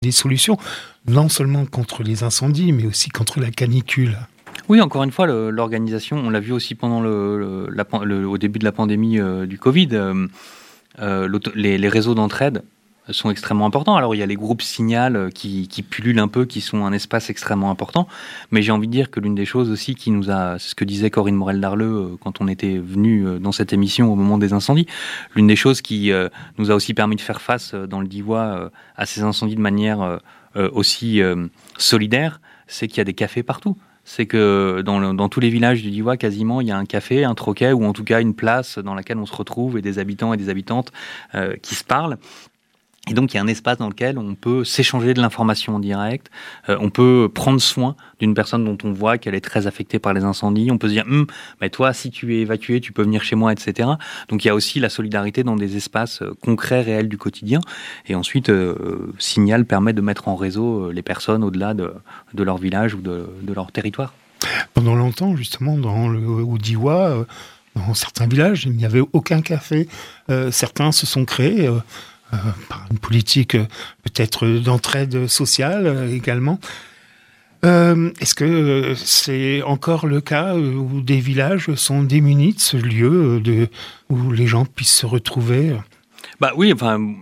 des solutions, non seulement contre les incendies, mais aussi contre la canicule. Oui, encore une fois, l'organisation, on l'a vu aussi pendant au début de la pandémie du Covid, les réseaux d'entraide sont extrêmement importants. Alors, il y a les groupes Signal qui pullulent un peu, qui sont un espace extrêmement important. Mais j'ai envie de dire que l'une des choses aussi qui c'est ce que disait Corinne Morel-Darleux quand on était venu dans cette émission au moment des incendies, l'une des choses qui nous a aussi permis de faire face dans le Diois à ces incendies de manière aussi solidaire, c'est qu'il y a des cafés partout. C'est que dans tous les villages du Diois, quasiment, il y a un café, un troquet, ou en tout cas une place dans laquelle on se retrouve, et des habitants et des habitantes qui se parlent. Et donc, il y a un espace dans lequel on peut s'échanger de l'information en direct, on peut prendre soin d'une personne dont on voit qu'elle est très affectée par les incendies, on peut se dire toi, si tu es évacué, tu peux venir chez moi, etc. Donc, il y a aussi la solidarité dans des espaces concrets, réels du quotidien. Et ensuite, Signal permet de mettre en réseau les personnes au-delà de leur village ou de leur territoire. Pendant longtemps, justement, au Diois, dans certains villages, il n'y avait aucun café. Certains se sont créés... par une politique peut-être d'entraide sociale également. Est-ce que c'est encore le cas où des villages sont démunis de ce lieu où les gens puissent se retrouver ? Oui,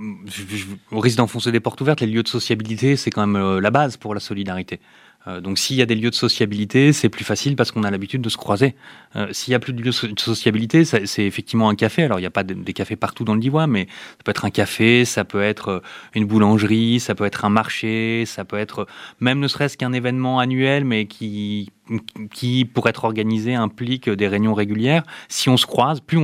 au risque d'enfoncer des portes ouvertes, les lieux de sociabilité, c'est quand même la base pour la solidarité. Donc s'il y a des lieux de sociabilité, c'est plus facile parce qu'on a l'habitude de se croiser. S'il y a plus de lieux de sociabilité, c'est effectivement un café. Alors il n'y a pas des cafés partout dans le Diois, mais ça peut être un café, ça peut être une boulangerie, ça peut être un marché, ça peut être même ne serait-ce qu'un événement annuel, mais qui pour être organisé implique des réunions régulières. Si on se croise, plus on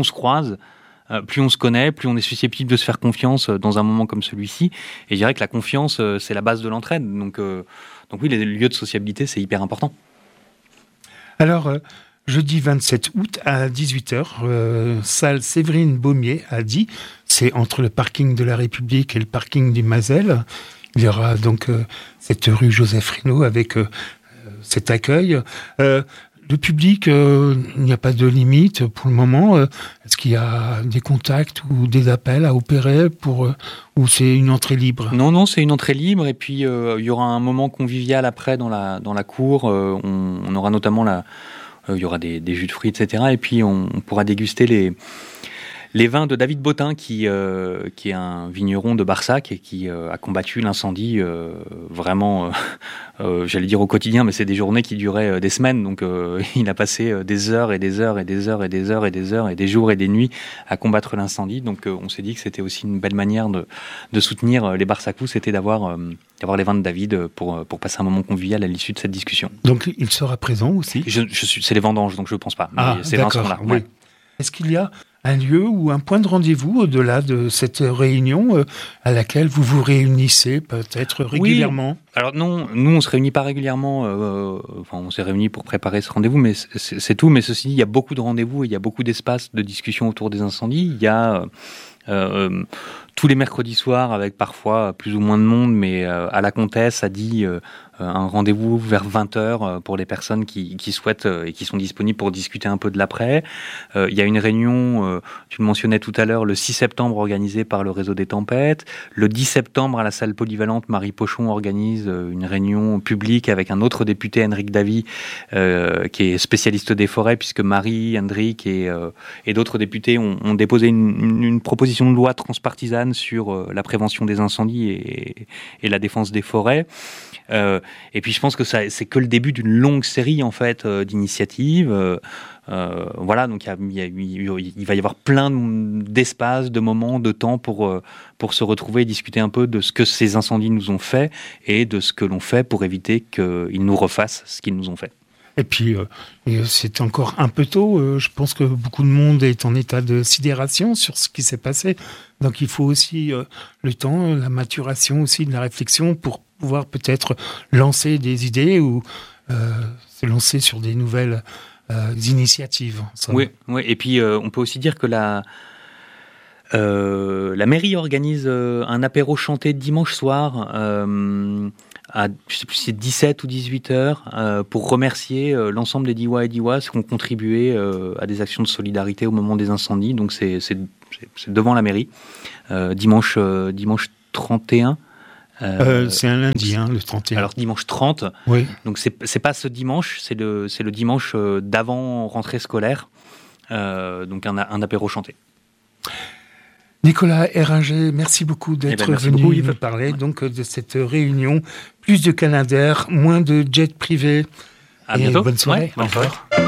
se connaît, plus on est susceptible de se faire confiance dans un moment comme celui-ci. Et je dirais que la confiance, c'est la base de l'entraide. Donc oui, les lieux de sociabilité, c'est hyper important. Alors, jeudi 27 août à 18h, salle Séverine Baumier à Die, c'est entre le parking de la République et le parking du Mazel. Il y aura donc cette rue Joseph Reynaud avec cet accueil. Le public, il n'y a pas de limite pour le moment. Est-ce qu'il y a des contacts ou des appels à opérer ou c'est une entrée libre ? Non, c'est une entrée libre. Et puis, il y aura un moment convivial après dans la cour. On aura notamment il y aura des jus de fruits, etc. Et puis, on pourra déguster les vins de David Bottin, qui est un vigneron de Barsac et qui a combattu l'incendie vraiment, j'allais dire au quotidien, mais c'est des journées qui duraient des semaines. Donc il a passé des heures et des heures et des heures et des heures et des heures et des jours et des nuits à combattre l'incendie. Donc on s'est dit que c'était aussi une belle manière de soutenir les Barsacous, c'était d'avoir les vins de David pour passer un moment convivial à l'issue de cette discussion. Donc il sera présent aussi ? C'est les vendanges, donc je ne pense pas. Mais ces vins sont là. Oui. Ouais. Est-ce qu'il y a un lieu ou un point de rendez-vous au-delà de cette réunion à laquelle vous vous réunissez peut-être régulièrement ? Oui. Alors non, nous on se réunit pas régulièrement, on s'est réunis pour préparer ce rendez-vous, mais c'est tout. Mais ceci dit, il y a beaucoup de rendez-vous et il y a beaucoup d'espaces de discussion autour des incendies. Il y a tous les mercredis soirs avec parfois plus ou moins de monde, mais à la Comtesse a dit un rendez-vous vers 20h pour les personnes qui souhaitent et qui sont disponibles pour discuter un peu de l'après. Il y a une réunion, tu le mentionnais tout à l'heure, le 6 septembre organisée par le Réseau des Tempêtes. Le 10 septembre à la salle polyvalente, Marie Pochon organise une réunion publique avec un autre député, Henrik Davy, qui est spécialiste des forêts, puisque Marie, Hendrik et d'autres députés ont déposé une proposition de loi transpartisane sur la prévention des incendies et la défense des forêts. Et puis je pense que c'est que le début d'une longue série en fait d'initiatives. Voilà, donc il va y avoir plein d'espaces, de moments, de temps pour se retrouver et discuter un peu de ce que ces incendies nous ont fait et de ce que l'on fait pour éviter qu'ils nous refassent ce qu'ils nous ont fait. Et puis, c'est encore un peu tôt. Je pense que beaucoup de monde est en état de sidération sur ce qui s'est passé. Donc, il faut aussi le temps, la maturation aussi de la réflexion pour pouvoir peut-être lancer des idées ou se lancer sur des nouvelles initiatives. Oui. Et puis, on peut aussi dire que la mairie organise un apéro chanté dimanche soir à, je sais plus si c'est 17 ou 18 heures, pour remercier l'ensemble des Diois et Dioises qui ont contribué à des actions de solidarité au moment des incendies. Donc c'est devant la mairie, dimanche 31. C'est un lundi, le 31. Alors dimanche 30. Oui. Donc c'est pas ce dimanche, c'est le dimanche d'avant rentrée scolaire. Donc un apéro chanté. Nicolas Héringer, merci beaucoup d'être venu me parler donc de cette réunion. Plus de Canadair, moins de jets privés. À bientôt. Bonne soirée. Bonne soirée.